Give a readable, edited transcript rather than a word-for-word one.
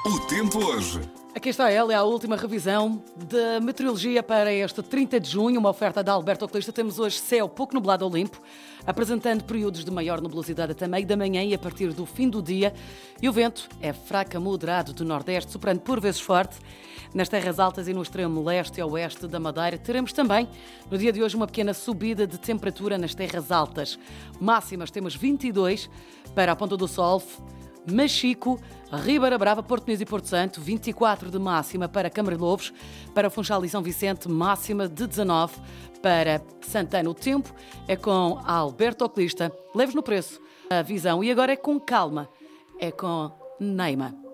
O tempo hoje. Aqui está ela, é a última revisão da meteorologia para este 30 de junho, uma oferta da Alberto Oculista. Temos hoje céu pouco nublado ou limpo, apresentando períodos de maior nebulosidade até meio da manhã e a partir do fim do dia. E o vento é fraco a moderado do nordeste, soprando por vezes forte. Nas terras altas e no extremo leste e oeste da Madeira, teremos também, no dia de hoje, uma pequena subida de temperatura nas terras altas. Máximas temos 22 para a Ponta do Sol, Machico, Ribeira Brava, Porto Nunes e Porto Santo, 24 de máxima para Camarilobos, para Funchal e São Vicente, máxima de 19 para Santana. O tempo é com Alberto Oculista, leves no preço, a visão, e agora é com calma, é com Neima.